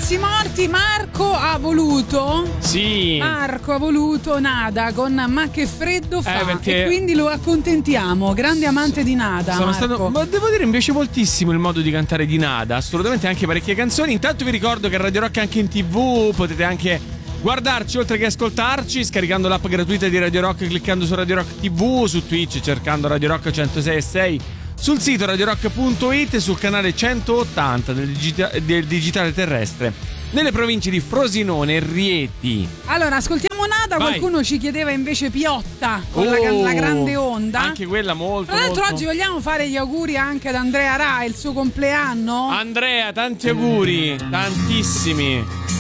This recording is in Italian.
Rossi morti. Marco ha voluto Nada con Ma che freddo fa, perché e quindi lo accontentiamo. Grande amante di Nada, ma devo dire, mi piace moltissimo il modo di cantare di Nada. Assolutamente, anche parecchie canzoni. Intanto vi ricordo che Radio Rock è anche in TV. Potete anche guardarci oltre che ascoltarci scaricando l'app gratuita di Radio Rock, cliccando su Radio Rock TV, su Twitch cercando Radio Rock 106.6, sul sito radiorock.it e sul canale 180 del digitale terrestre nelle province di Frosinone e Rieti. Allora, ascoltiamo Nada. Vai. Qualcuno ci chiedeva invece Piotta con la grande onda. Anche quella molto. Tra l'altro molto... oggi vogliamo fare gli auguri anche ad Andrea Ra, il suo compleanno. Andrea, tanti auguri, tantissimi.